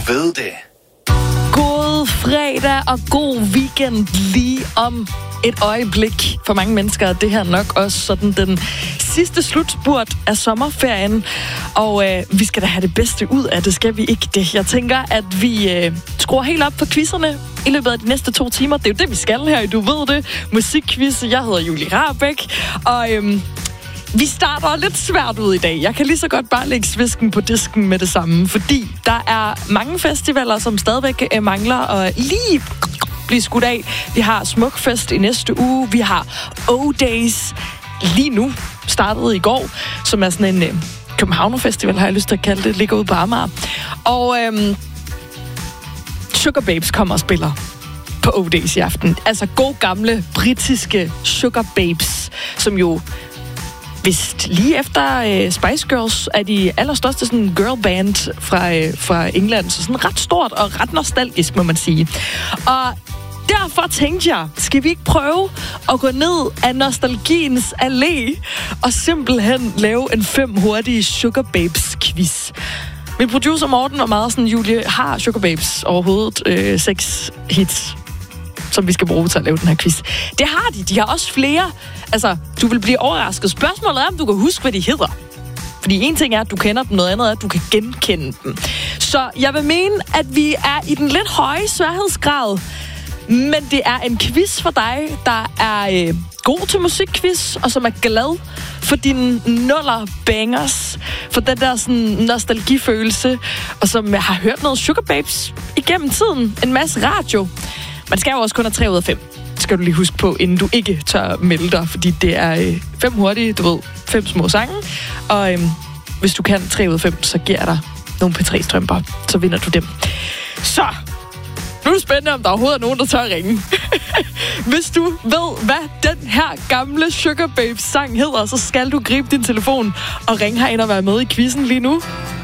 ved det. God fredag og god weekend lige om et øjeblik. For mange mennesker er det her nok også sådan den sidste slutspurt af sommerferien. Og vi skal da have det bedste ud af det, skal vi ikke det? Jeg tænker, at vi skruer helt op på quizzerne i løbet af de næste 2 timer. Det er jo det, vi skal her, du ved det. Musikquiz. Jeg hedder Julie Rahbek, og vi starter lidt svært ud i dag. Jeg kan lige så godt bare lægge svisken på disken med det samme, fordi der er mange festivaler, som stadigvæk mangler at lige blive skudt af. Vi har Smukfest i næste uge. Vi har O-Days lige nu, startede i går, som er sådan en Københavner-festival, har jeg lyst til at kalde det, ligger ude på Amager. Og Sugababes kommer og spiller på O-Days i aften. Altså god gamle britiske Sugababes, som jo vist lige efter Spice Girls er de allerstørste sådan girlband fra England, så sådan ret stort og ret nostalgisk, må man sige. Og derfor tænkte jeg, skal vi ikke prøve at gå ned ad nostalgiens allé og simpelthen lave en 5 hurtige Sugababes-quiz. Min producer Morten var meget sådan, Julie, har Sugababes overhovedet 6 hits, som vi skal bruge til at lave den her quiz? Det har de. De har også flere. Altså, du vil blive overrasket. Spørgsmålet er, om du kan huske, hvad de hedder. Fordi en ting er, at du kender dem, noget andet er, at du kan genkende dem. Så jeg vil mene, at vi er i den lidt høje sværhedsgrad. Men det er en quiz for dig, der er god til musikquiz, og som er glad for dine nuller bangers, for den der sådan nostalgifølelse, og som har hørt noget Sugababes igennem tiden. En masse radio. Man skal jo også kun have 3 ud af 5. Skal du lige huske på, inden du ikke tør melde dig, fordi det er 5 hurtige, du ved, 5 små sange. Og hvis du kan 3 ud af 5, så giver jeg dig nogle P3-strømper, så vinder du dem. Så, nu er det spændende, om der overhovedet er nogen, der tør ringe. Hvis du ved, hvad den her gamle Sugababes sang hedder, så skal du gribe din telefon og ringe herind og være med i quizzen lige nu.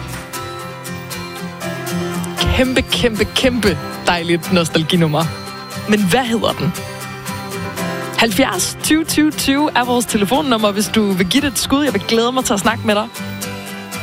Kæmpe dejligt nostalginummer. Men hvad hedder den? 70 20 20 20 er vores telefonnummer, hvis du vil give det et skud. Jeg vil glæde mig til at snakke med dig.